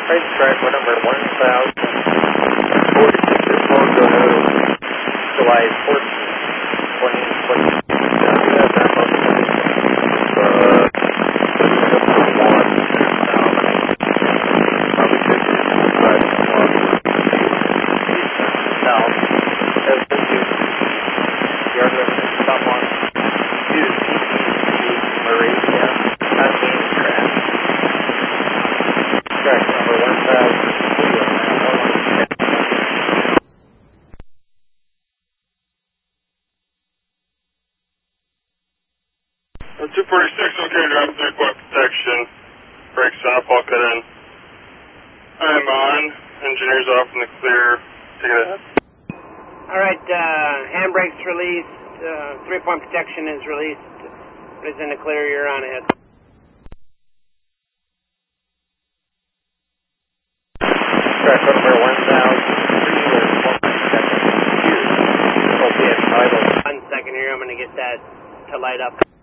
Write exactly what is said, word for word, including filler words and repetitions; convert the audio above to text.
Right, track number one thousand forty-six is Mojo, July fourteenth, twenty twenty. Now you have that much uh, number one, probably fifty, driving along south, as the you're going to someone use Murray, yeah, that's the track. Track number one thousand two, uh, two forty-six, okay, drive three-point protection. Brakes off, I'll cut in. I'm on. Engineers off in the clear. Take it ahead. Alright, uh, handbrake's released. Uh, three-point protection is released. It is in the clear, you're on ahead. Track number one thousand three, there's one second. One second here, I'm going to get that to light up.